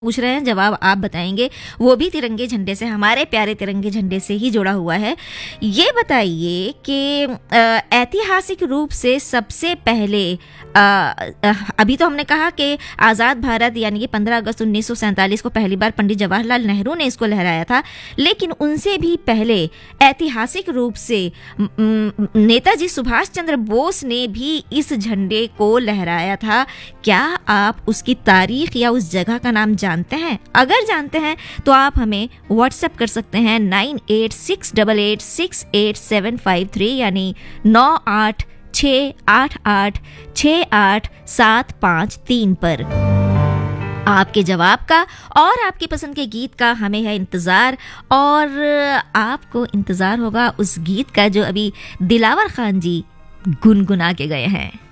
पूछ रहे हैं, जवाब आप बताएंगे, वो भी तिरंगे झंडे से, हमारे प्यारे तिरंगे झंडे से ही जुड़ा हुआ है। ये बताइए कि ऐतिहासिक रूप से सबसे पहले अभी तो हमने कहा कि आज़ाद भारत यानी कि 15 अगस्त 1947 को पहली बार पंडित जवाहरलाल नेहरू ने इसको लहराया था, लेकिन उनसे भी पहले ऐतिहासिक रूप से नेताजी सुभाष चंद्र बोस ने भी इस झंडे को लहराया था। क्या आप उसकी तारीख या उस जगह का नाम जानते हैं? अगर जानते हैं तो आप हमें व्हाट्सएप कर सकते हैं 9868868753 यानी 9868868753 पर। आपके जवाब का और आपकी पसंद के गीत का हमें है इंतज़ार, और आपको इंतज़ार होगा उस गीत का जो अभी दिलावर खान जी गुनगुना के गए हैं।